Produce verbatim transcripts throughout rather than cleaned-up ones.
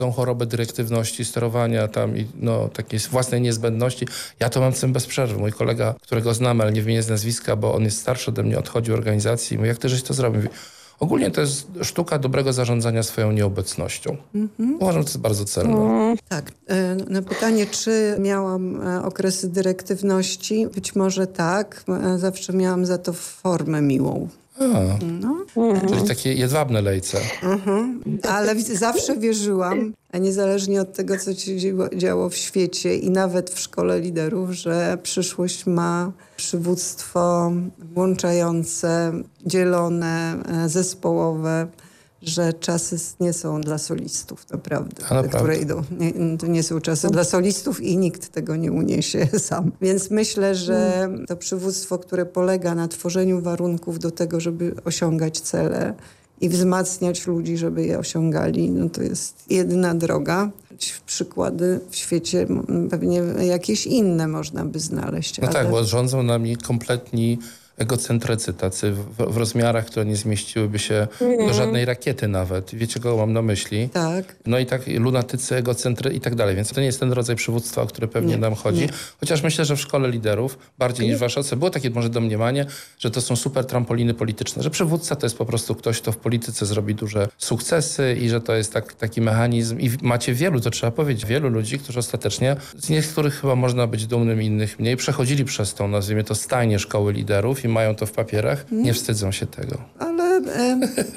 tą chorobę dyrektywności, sterowania tam i no, takiej własnej niezbędności. Ja to mam z tym bez przerwy. Mój kolega, którego znam, ale nie wymienię z nazwiska, bo on jest starszy ode mnie, odchodził organizacji i mówi, jak ty żeś to zrobił? Mówi, ogólnie to jest sztuka dobrego zarządzania swoją nieobecnością. Mm-hmm. Uważam, że to jest bardzo cenne. Mm. Tak. Na pytanie, czy miałam okresy dyrektywności, być może tak. Zawsze miałam za to formę miłą. A, no. mhm. Czyli takie jedwabne lejce. Mhm. Ale zawsze wierzyłam, a niezależnie od tego, co się działo w świecie i nawet w szkole liderów, że przyszłość ma przywództwo włączające, dzielone, zespołowe, że czasy nie są dla solistów, naprawdę, naprawdę. które idą. Nie, to nie są czasy dla solistów i nikt tego nie uniesie sam. Więc myślę, że to przywództwo, które polega na tworzeniu warunków do tego, żeby osiągać cele i wzmacniać ludzi, żeby je osiągali, no to jest jedyna droga. Przykłady w świecie pewnie jakieś inne można by znaleźć. No ale... tak, bo rządzą nami kompletni egocentrycy tacy w, w rozmiarach, które nie zmieściłyby się mm. do żadnej rakiety nawet. Wiecie, kogo mam na myśli? Tak. No i tak lunatycy, egocentry i tak dalej. Więc to nie jest ten rodzaj przywództwa, o który pewnie nie, nam chodzi. Nie. Chociaż myślę, że w szkole liderów, bardziej niż w Warszawce, było takie może domniemanie, że to są super trampoliny polityczne, że przywódca to jest po prostu ktoś, kto w polityce zrobi duże sukcesy i że to jest tak, taki mechanizm. I macie wielu, to trzeba powiedzieć, wielu ludzi, którzy ostatecznie, z niektórych chyba można być dumnym, innych mniej, przechodzili przez tą, nazwijmy to, stajnię szkoły liderów i mają to w papierach, hmm. nie wstydzą się tego. Ale... E...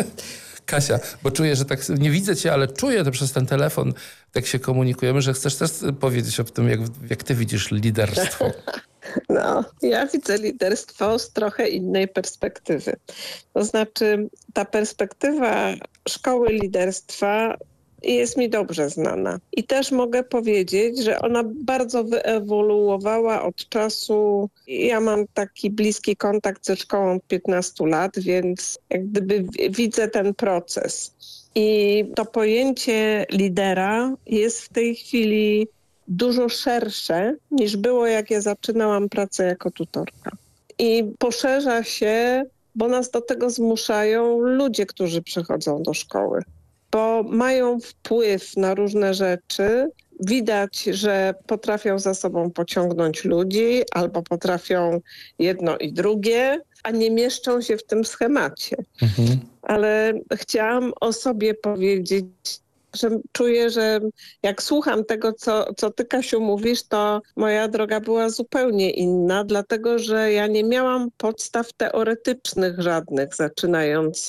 Kasia, bo czuję, że tak nie widzę cię, ale czuję to przez ten telefon, tak się komunikujemy, że chcesz też powiedzieć o tym, jak, jak ty widzisz liderstwo. No, ja widzę liderstwo z trochę innej perspektywy. To znaczy, ta perspektywa szkoły liderstwa jest mi dobrze znana. I też mogę powiedzieć, że ona bardzo wyewoluowała od czasu... Ja mam taki bliski kontakt ze szkołą od piętnastu lat, więc jak gdyby widzę ten proces. I to pojęcie lidera jest w tej chwili dużo szersze niż było, jak ja zaczynałam pracę jako tutorka. I poszerza się, bo nas do tego zmuszają ludzie, którzy przychodzą do szkoły. Bo mają wpływ na różne rzeczy. Widać, że potrafią za sobą pociągnąć ludzi albo potrafią jedno i drugie, a nie mieszczą się w tym schemacie. Mhm. Ale chciałam o sobie powiedzieć, że czuję, że jak słucham tego, co, co ty, Kasiu, mówisz, to moja droga była zupełnie inna, dlatego że ja nie miałam podstaw teoretycznych żadnych, zaczynając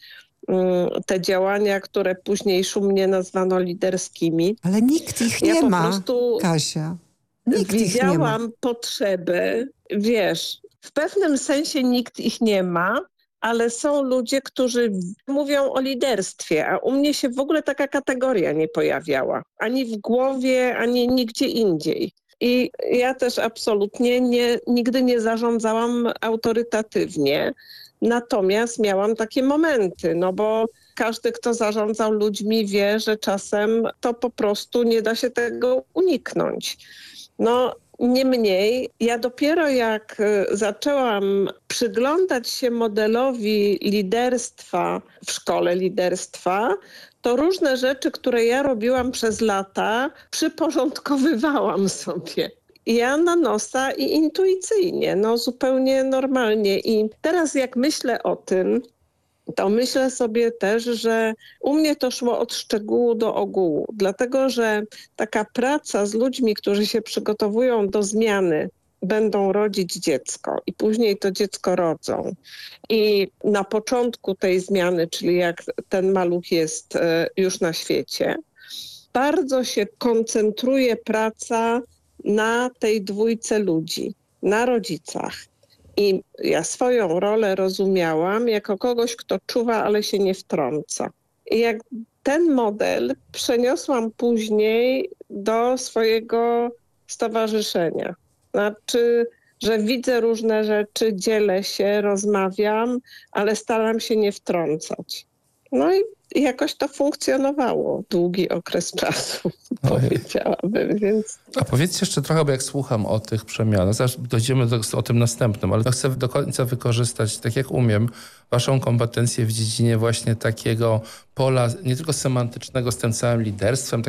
te działania, które później szumnie nazwano liderskimi. Ale nikt ich nie ja ma, po prostu Kasia. Nikt widziałam ich nie ma. potrzebę, wiesz, w pewnym sensie nikt ich nie ma, ale są ludzie, którzy mówią o liderstwie, a u mnie się w ogóle taka kategoria nie pojawiała. Ani w głowie, ani nigdzie indziej. I ja też absolutnie nie, nigdy nie zarządzałam autorytatywnie. Natomiast miałam takie momenty, no bo każdy, kto zarządzał ludźmi, wie, że czasem to po prostu nie da się tego uniknąć. No niemniej, ja dopiero jak zaczęłam przyglądać się modelowi liderstwa w szkole liderstwa, to różne rzeczy, które ja robiłam przez lata, przyporządkowywałam sobie. Ja na nosa i intuicyjnie, no zupełnie normalnie. I teraz jak myślę o tym, to myślę sobie też, że u mnie to szło od szczegółu do ogółu. Dlatego, że taka praca z ludźmi, którzy się przygotowują do zmiany, będą rodzić dziecko i później to dziecko rodzą. I na początku tej zmiany, czyli jak ten maluch jest już na świecie, bardzo się koncentruje praca na tej dwójce ludzi, na rodzicach. I ja swoją rolę rozumiałam jako kogoś, kto czuwa, ale się nie wtrąca. I jak ten model przeniosłam później do swojego stowarzyszenia. Znaczy, że widzę różne rzeczy, dzielę się, rozmawiam, ale staram się nie wtrącać. No i jakoś to funkcjonowało długi okres czasu, Ojej. powiedziałabym, więc... A powiedzcie jeszcze trochę, bo jak słucham o tych przemianach, zaraz dojdziemy do, o tym następnym, ale chcę do końca wykorzystać, tak jak umiem, waszą kompetencję w dziedzinie właśnie takiego pola, nie tylko semantycznego z tym całym liderstwem,